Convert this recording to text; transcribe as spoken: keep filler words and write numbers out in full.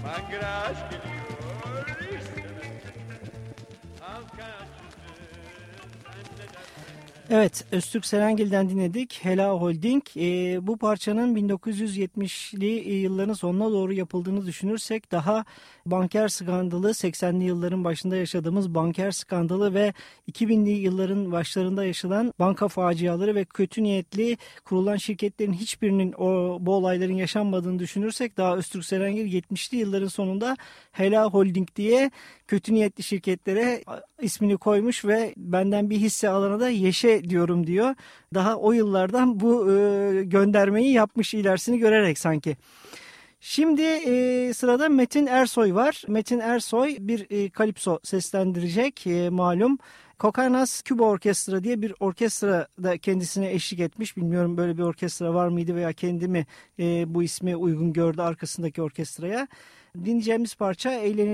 Angraş geliyor işte. Halka Evet, Öztürk Serengil'den dinledik. Hela Holding. E, bu parçanın bin dokuz yüz yetmişli yılların sonuna doğru yapıldığını düşünürsek daha banker skandalı, seksenli yılların başında yaşadığımız banker skandalı ve iki binli yılların başlarında yaşanan banka faciaları ve kötü niyetli kurulan şirketlerin hiçbirinin o, bu olayların yaşanmadığını düşünürsek daha Öztürk Serengil yetmişli yılların sonunda Hela Holding diye kötü niyetli şirketlere ismini koymuş ve benden bir hisse alana da Yeşe diyorum diyor. Daha o yıllardan bu e, göndermeyi yapmış ilerisini görerek sanki. Şimdi e, sırada Metin Ersoy var. Metin Ersoy bir e, kalipso seslendirecek e, malum. Kokarnas Küba Orkestra diye bir orkestra da kendisine eşlik etmiş. Bilmiyorum böyle bir orkestra var mıydı veya kendi mi e, bu ismi uygun gördü arkasındaki orkestraya. Dinleyeceğimiz parça Eğlenir